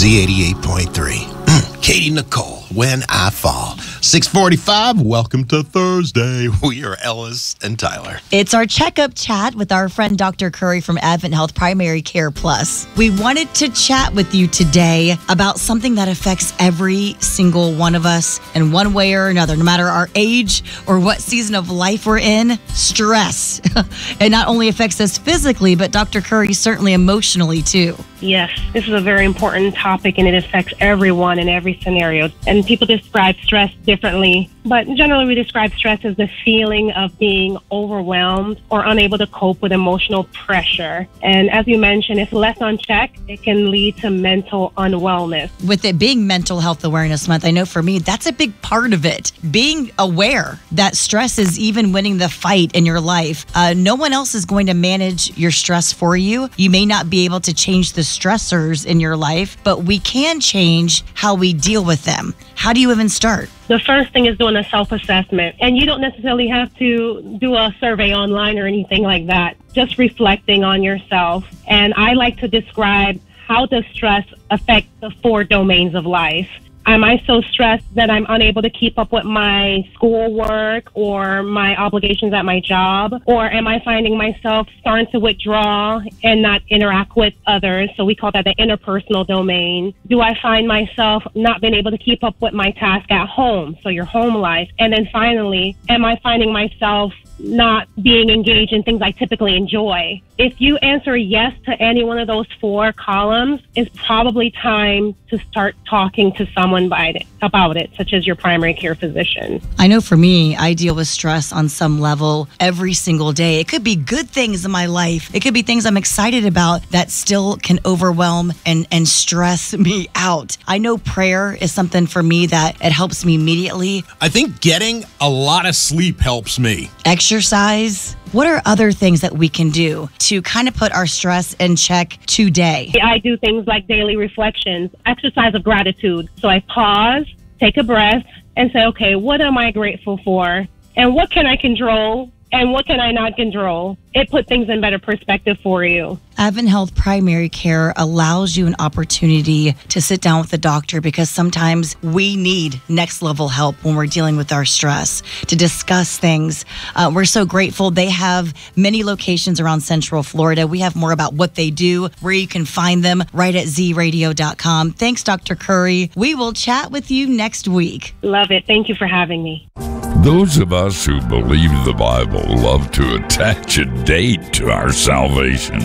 Z88.3. Katie Nicole, When I Fall. 6:45, welcome to Thursday. We are Ellis and Tyler. It's our checkup chat with our friend Dr. Curry from Advent Health Primary Care Plus. We wanted to chat with you today about something that affects every single one of us in one way or another, no matter our age or what season of life we're in. Stress. It not only affects us physically, but Dr. Curry certainly emotionally too. Yes, this is a very important topic, and it affects everyone in every scenario. And people describe stress differently, but generally we describe stress as the feeling of being overwhelmed or unable to cope with emotional pressure. And as you mentioned, if left unchecked, it can lead to mental unwellness. With it being Mental Health Awareness Month, I know for me, that's a big part of it. Being aware that stress is even winning the fight in your life. No one else is going to manage your stress for you. You may not be able to change the stressors in your life, but we can change how we deal with them. How do you even start? The first thing is doing a self-assessment, and you don't necessarily have to do a survey online or anything like that. Just reflecting on yourself. And I like to describe how does stress affect the 4 domains of life. Am I so stressed that I'm unable to keep up with my schoolwork or my obligations at my job? Or am I finding myself starting to withdraw and not interact with others? So we call that the interpersonal domain. Do I find myself not being able to keep up with my task at home? So your home life. And then finally, am I finding myself not being engaged in things I typically enjoy? If you answer yes to any one of those 4 columns, it's probably time to start talking to someone about it, such as your primary care physician. I know for me, I deal with stress on some level every single day. It could be good things in my life. It could be things I'm excited about that still can overwhelm and stress me out. I know prayer is something for me that it helps me immediately. I think getting a lot of sleep helps me. Exercise. What are other things that we can do to kind of put our stress in check today? I do things like daily reflections, exercise of gratitude. So I pause, take a breath, and say, okay, what am I grateful for? And what can I control? And what can I not control? It puts things in better perspective for you. Advent Health Primary Care allows you an opportunity to sit down with the doctor because sometimes we need next level help when we're dealing with our stress, to discuss things. We're so grateful. They have many locations around Central Florida. We have more about what they do, where you can find them right at zradio.com. Thanks, Dr. Curry. We will chat with you next week. Love it. Thank you for having me. Those of us who believe the Bible love to attach a date to our salvation.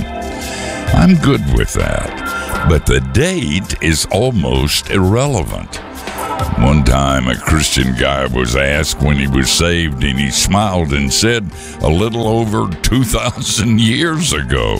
I'm good with that, but the date is almost irrelevant. One time a Christian guy was asked when he was saved, and he smiled and said, a little over 2,000 years ago.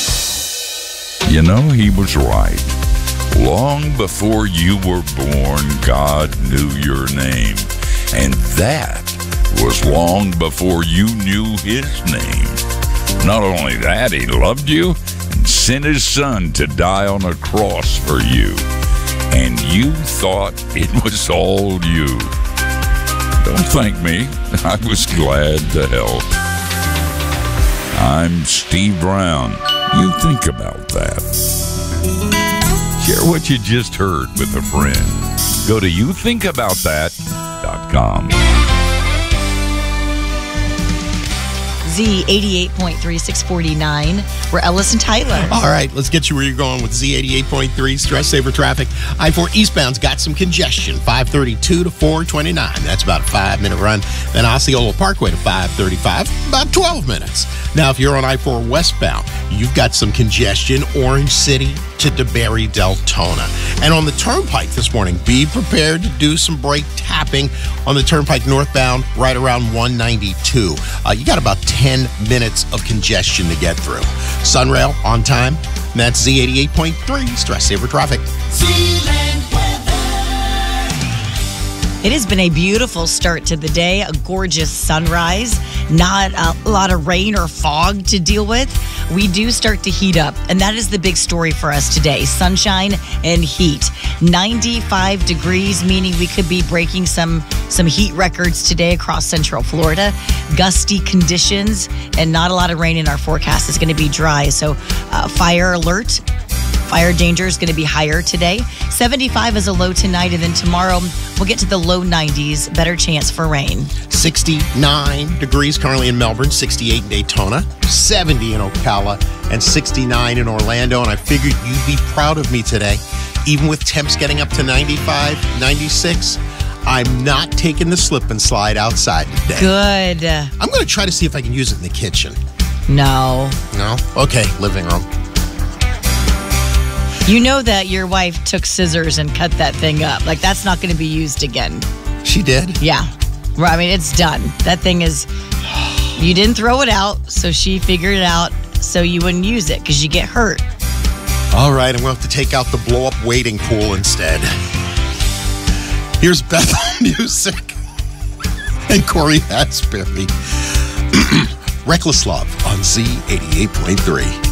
You know, he was right. Long before you were born, God knew your name, and that was long before you knew his name. Not only that, he loved you and sent his son to die on a cross for you. And you thought it was all you. Don't thank me. I was glad to help. I'm Steve Brown. You think about that. Share what you just heard with a friend. Go to youthinkaboutthat.com. Z88.3, 649. We're Ellis and Tyler. All right, let's get you where you're going with Z88.3. Stress Saver Traffic. I-4 eastbound's got some congestion, 532 to 429. That's about a 5-minute run. Then Osceola Parkway to 535, about 12 minutes. Now, if you're on I-4 westbound, you've got some congestion, Orange City to DeBerry, Deltona. And on the Turnpike this morning, be prepared to do some brake tapping on the Turnpike northbound right around 192. You got about 10 minutes of congestion to get through. Sunrail on time. And that's Z88.3 Stress Saver Traffic. It has been a beautiful start to the day, a gorgeous sunrise, not a lot of rain or fog to deal with. We do start to heat up, and that is the big story for us today, sunshine and heat. 95 degrees, meaning we could be breaking some heat records today across Central Florida. Gusty conditions and not a lot of rain in our forecast. It's going to be dry, so fire Fire danger is going to be higher today. 75 is a low tonight, and then tomorrow we'll get to the low 90s. Better chance for rain. 69 degrees currently in Melbourne, 68 in Daytona, 70 in Ocala, and 69 in Orlando. And I figured you'd be proud of me today. Even with temps getting up to 95, 96, I'm not taking the slip and slide outside today. Good. I'm going to try to see if I can use it in the kitchen. No. No? Okay, living room. You know that your wife took scissors and cut that thing up. Like, that's not going to be used again. She did? Yeah. I mean, it's done. That thing is, you didn't throw it out, so she figured it out so you wouldn't use it because you get hurt. All right, I'm going to have to take out the blow-up wading pool instead. Here's Bethel Music and Corey Asbury. Reckless Love on Z88.3.